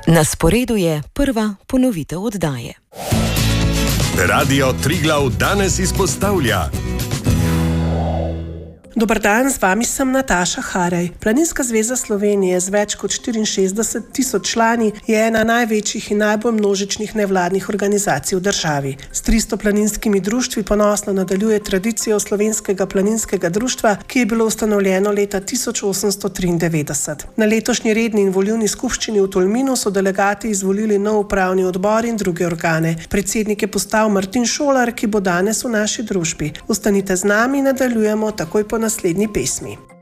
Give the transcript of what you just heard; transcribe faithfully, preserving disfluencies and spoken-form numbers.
Na sporedu je prva ponovitev oddaje. Radio Triglav danes izpostavlja. Dobar dan, z vami sem Nataša Haraj. Planinska zveza Slovenije z več kot štiriinšestdeset tisoč člani je ena največjih in najbolj množičnih nevladnih organizacij v državi. S tristo planinskimi društvi ponosno nadaljuje tradicijo Slovenskega planinskega društva, ki je bilo ustanovljeno leta tisoč osemsto triindevetdeset. Na letošnji redni in volilni skupščini v Tolminu so delegati izvolili nov upravni odbor in druge organe. Predsednik je postal Martin Šolar, ki bo danes v naši družbi. Ostanite z nami, nadaljujemo takoj po naslednji pesmi.